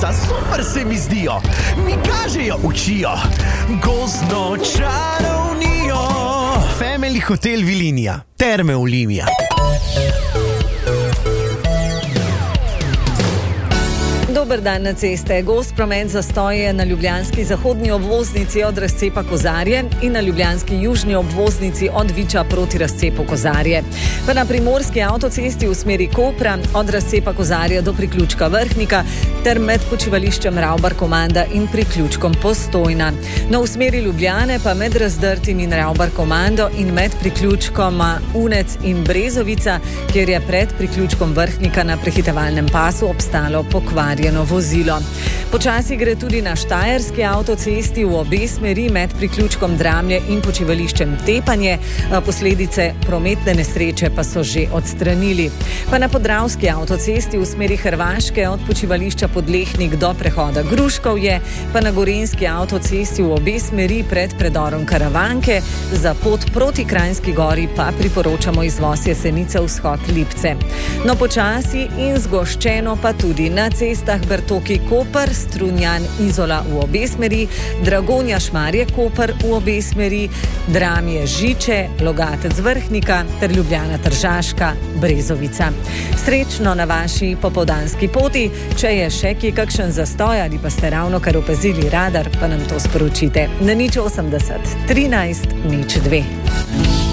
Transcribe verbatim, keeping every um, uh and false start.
kolesa, super se mi zdijo, mi kažejo, učijo, gozdno čarovnijo. Family Hotel Vilinija, Terme Olimia. Dober dan na ceste. Gost promet zastoje na ljubljanski zahodni obvoznici od razcepa Kozarje in na ljubljanski južni obvoznici od Viča proti razcepu Kozarje. Pa na primorski avtocesti v smeri Kopra od razcepa Kozarje do priključka Vrhnika ter med počivališčem Ravbar-Komanda in priključkom Postojna. No, v smeri Ljubljane pa med Razdrtim in Ravbar-Komando in med priključkom Unec in Brezovica, kjer je pred priključkom Vrhnika na prehitevalnem pasu obstalo pokvarjeno vozilo. Počasi gre tudi na štajerski avtocesti v obe smeri med priključkom Dramlje in počivališčem Tepanje. Posledice prometne nesreče pa so že odstranili. Pa na podravski avtocesti v smeri Hrvaške od počivališča Podlehnik do prehoda Gruškovje, pa na gorenjski avtocesti v obe smeri pred predorom Karavanke. Za pot proti Kranjski Gori pa priporočamo izvoz Jesenice vzhod Lipce. No, počasi in zgoščeno pa tudi na cestah Bertoki Koper, Strunjan Izola v obe smeri, Dragonja Šmarje Koper v obe smeri, Dramje Žiče, Logatec Vrhnika ter Ljubljana Tržaška Brezovica. Srečno na vaši popoldanski poti. Če je še kje kakšen zastoj ali pa ste ravno kar opazili radar, pa nam to sporočite na nič osemdeset trinajst nič dve.